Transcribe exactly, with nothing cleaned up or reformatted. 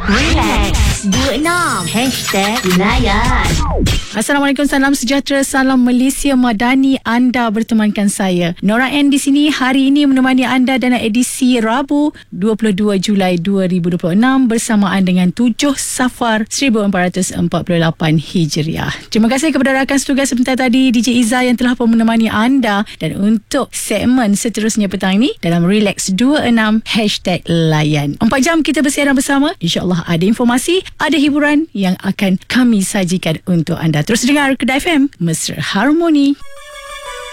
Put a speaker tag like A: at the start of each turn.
A: Relax dua enam Hashtag Layan.
B: Assalamualaikum, salam sejahtera, salam Malaysia Madani. Anda bertemankan saya Nora N di sini hari ini menemani anda dalam edisi Rabu dua puluh dua Julai dua ribu dua puluh enam bersamaan dengan tujuh Safar seribu empat ratus empat puluh lapan Hijriah. Terima kasih kepada rakan setugas sebentar tadi D J Iza yang telah pun menemani anda, dan untuk segmen seterusnya petang ini dalam Relax dua enam Hashtag Layan, empat jam kita bersiaran bersama. InsyaAllah ada informasi, ada hiburan yang akan kami sajikan untuk anda. Terus dengar Kedah F M, Mesra Harmoni.